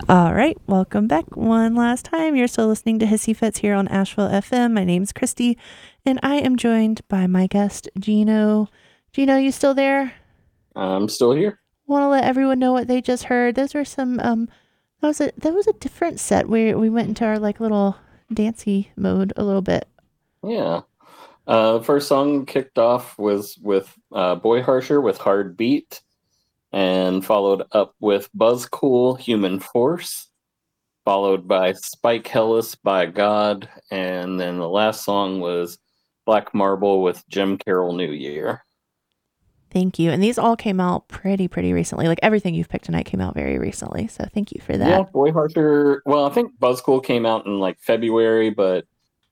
All right, welcome back one last time. You're still listening to Hissy Fits here on Asheville FM. My name's Christy, and I am joined by my guest, Gino. Gino, you still there? I'm still here. Want to let everyone know what they just heard. Those were some, that was a different set where we went into our like little dancey mode a little bit. Yeah. The first song kicked off was with Boy Harsher with Hard Beat, and followed up with Buzzcool Human Force, followed by Spike Hellis by God, and then the last song was Black Marble with Jim Carroll New Year. Thank you. And these all came out pretty recently. Like everything you've picked tonight came out very recently. So thank you for that. Yeah, Boy Harsher. Well, I think Buzzcool came out in like February, but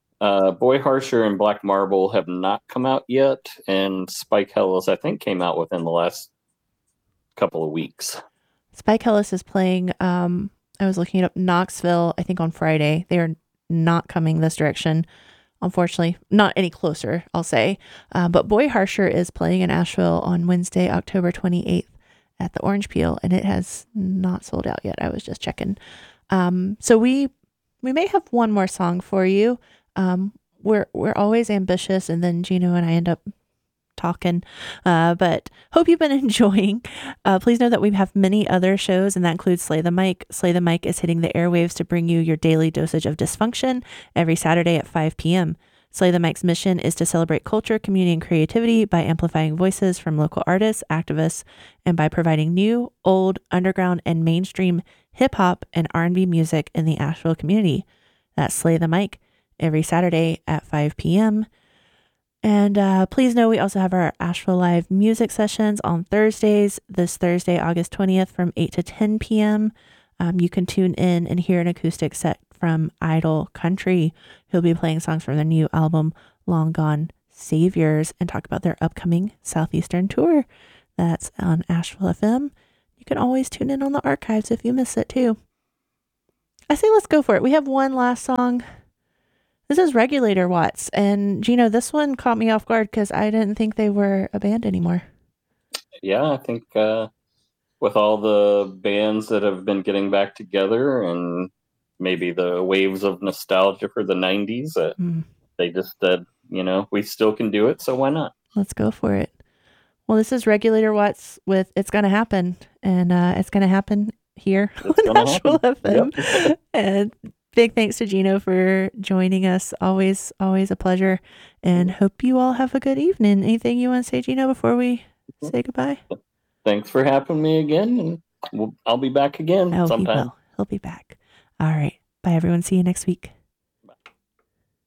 Boy Harsher and Black Marble have not come out yet, and Spike Hellis, I think, came out within the last couple of weeks. Spike Hellis is playing, I was looking it up, Knoxville, I think on Friday. They are not coming this direction, unfortunately. Not any closer, I'll say. But Boy Harsher is playing in Asheville on Wednesday, October 28th at the Orange Peel, and it has not sold out yet. I was just checking. So we may have one more song for you. We're always ambitious, and then Gino and I end up talking, but hope you've been enjoying. Please know that we have many other shows, and that includes Slay the Mic. Slay the Mic is hitting the airwaves to bring you your daily dosage of dysfunction every Saturday at 5 p.m. Slay the Mic's mission is to celebrate culture, community, and creativity by amplifying voices from local artists, activists, and by providing new, old, underground, and mainstream hip-hop and R&B music in the Asheville community. That's Slay the Mic every Saturday at 5 p.m. And please know we also have our Asheville Live music sessions on Thursdays, this Thursday, August 20th from 8 to 10 p.m. You can tune in and hear an acoustic set from Idol Country, who'll be playing songs from their new album, Long Gone Saviors, and talk about their upcoming Southeastern tour. That's on Asheville FM. You can always tune in on the archives if you miss it too. I say let's go for it. We have one last song. This is Regulator Watts, and Gino, this one caught me off guard because I didn't think they were a band anymore. Yeah, I think with all the bands that have been getting back together and maybe the waves of nostalgia for the 90s, they just said, we still can do it, so why not? Let's go for it. Well, this is Regulator Watts with It's Gonna Happen, and it's gonna happen here on Asheville FM. Yep. And big thanks to Gino for joining us. Always a pleasure, and hope you all have a good evening. Anything you want to say, Gino, before we say goodbye? Thanks for having me again, and I'll be back again sometime. He'll be back. All right. Bye, everyone. See you next week.